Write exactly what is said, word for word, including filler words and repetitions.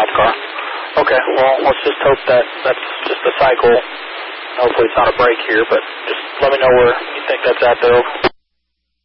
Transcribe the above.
cop car. Okay, well, let's just hope that that's just a cycle. Hopefully it's not a break here, but just let me know where you think that's at, though.